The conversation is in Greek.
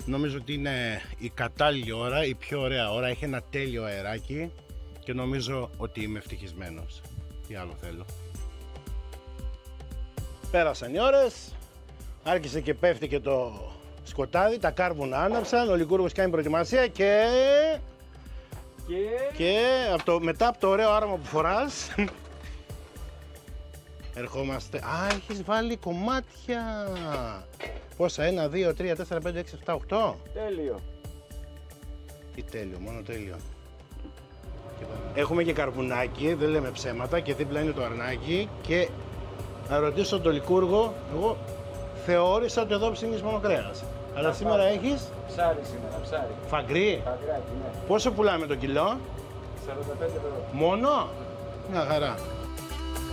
Νομίζω ότι είναι η κατάλληλη ώρα, η πιο ωραία ώρα. Έχει ένα τέλειο αεράκι και νομίζω ότι είμαι ευτυχισμένος. Τι άλλο θέλω. Πέρασαν οι ώρες, άρχισε και πέφτει και το σκοτάδι, τα κάρβουνα άναψαν, ο Λικούργος κάνει προετοιμασία και μετά από το ωραίο άρωμα που φοράς ερχόμαστε. Α, έχεις βάλει κομμάτια. Πόσα, 1, 2, 3, 4, 5, 6, 7, 8. Τέλειο. Τι τέλειο, μόνο τέλειο. Έχουμε και καρβουνάκι, δεν λέμε ψέματα, και δίπλα είναι το αρνάκι. Και να ρωτήσω τον Λικούργο, εγώ θεώρησα ότι εδώ ψήνεις μόνο κρέας. Αλλά σήμερα έχεις Ψάρι σήμερα, ψάρι. φαγκρί. Φαγκράκι, ναι. Πόσο πουλάμε το κιλό? 45 ευρώ. Μόνο? Μια χαρά.